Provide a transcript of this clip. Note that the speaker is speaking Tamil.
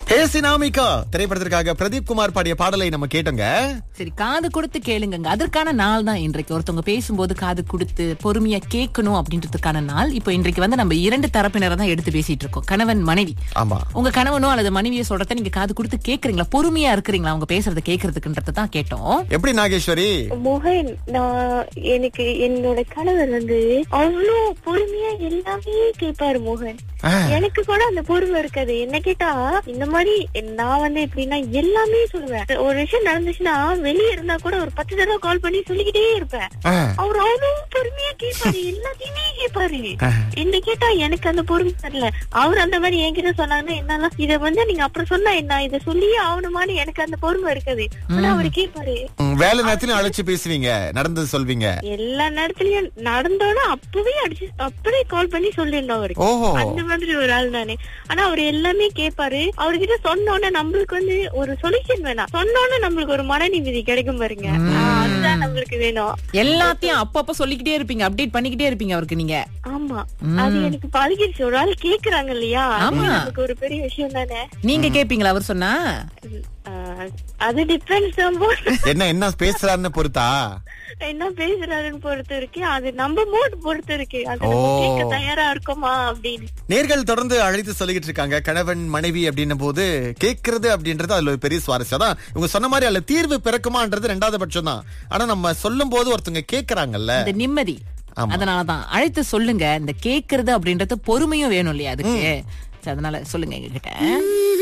ஹே சினாமிகா திரைப்படத்திற்காக பிரதீப் குமார் பாடிய பாடலை நம்ம கேட்டோங்க. சரி, காது கொடுத்து கேளுங்க. அதற்கான நாள் தான் இன்றைக்கு. ஒருத்தவங்க பேசும்போது காது கொடுத்து பொறுமையா கேட்கணும் அப்படின்றதுக்கான நாள். இப்போ இன்றைக்கு வந்து நம்ம இரண்டு தரப்பினரை தான் எடுத்து பேசிட்டு இருக்கோம், கணவன் மனைவி. ஆமா, உங்க கணவனோ அல்லது மனைவியை சொல்றத நீங்க காது கொடுத்து கேக்குறீங்களா, பொறுமையா இருக்கிறீங்களா அவங்க பேசுறத கேக்குறதுக்குன்றத தான் கேட்டோம். எப்படி நாகேஸ்வரி? மோகன், எனக்கு என்னோட கணவர் வந்து அவ்வளோ பொறுமையா எல்லாமே கேட்பாரு மோகன். எனக்கு கூட அந்த பொறுமை இருக்காது. என்ன கேட்டா இந்த மாதிரி நான் வந்து எப்படின்னா எல்லாமே சொல்லுவேன். ஒரு விஷயம் நடந்துச்சுன்னா வெளியே இருந்தா கூட ஒரு 10 தடவை கால் பண்ணி சொல்லிக்கிட்டே இருப்பேன். அவர் அவ்வளவு பொறுமையா கேட்பாரு, எல்லாத்தையுமே கேட்பாரு. என்ன கேட்டா எனக்கு அந்த பொறுமை தெரியல. அவர் அந்த மாதிரி என்கிட்ட சொன்னாங்கன்னா என்னால இத வந்து நீங்க அப்புறம் சொன்னா என்ன, இத சொல்லியே ஆகணுமான்னு எனக்கு அந்த பொறுமை இருக்காது. ஆனா அவரு கேட்பாரு. வேலை நேரத்திலும் அழைச்சு பேசுவீங்க, நடந்தது சொல்வீங்க. எல்லா நேரத்திலயும் நடந்தோன்னா அப்பவே அடிச்சு அப்படியே கால் பண்ணி சொல்லிடணும் அவருக்கு. அந்த மாதிரி ஒரு ஆள் நானே. ஆனா அவர் எல்லாமே கேட்பாரு. அவர்கிட்ட சொன்னோன்னு நம்மளுக்கு வந்து ஒரு சொல்யூஷன் வேணாம், சொன்னோன்னு நம்மளுக்கு ஒரு மன நிம்மதி கிடைக்கும் பாருங்க. அதுதான் நம்மளுக்கு வேணும். எல்லாத்தையும் அப்பப்ப சொல்லிக்கிட்டே இருப்பீங்க, அப்டேட் பண்ணிக்கிட்டே இருப்பீங்க அவருக்கு நீங்க. ஆமா, அது எனக்கு பழகிடுச்சு. ஒரு ஆள் கேக்குறாங்க இல்லையா, நமக்கு ஒரு பெரிய விஷயம் தானே. நீங்க கேப்பீங்களா அவர் சொன்னா? அது டிபெண்ட்ஸ். என்ன பேசுறாருன்னு பொறுத்தா, என்ன பேசுறாருன்னு பொறுத்து இருக்கு. அது நம்ம மூட் பொறுத்து இருக்கு. அது கேட்க தயாரா இருக்குமா அப்படின்னு. நேர்கள் தொடர்ந்து அழைத்து சொல்லிட்டு இருக்காங்க. கணவன் மனைவி அப்படின்னும் போது கேட்கறது அப்படின்றது அதுல ஒரு பெரிய சுவாரஸ்யம் தான். இவங்க சொன்ன மாதிரி அதுல தீர்வு பிறக்குமான்றது ரெண்டாவது பட்சம் தான். ஆனா நம்ம சொல்லும் போது ஒருத்தவங்க கேக்குறாங்கல்ல, இந்த நிம்மதி. அதனாலதான் அழைத்து சொல்லுங்க. இந்த கேக்குறது அப்படின்றது பொறுமையும் வேணும் இல்லையா அதுக்கு. அதனால சொல்லுங்க எங்க கிட்ட.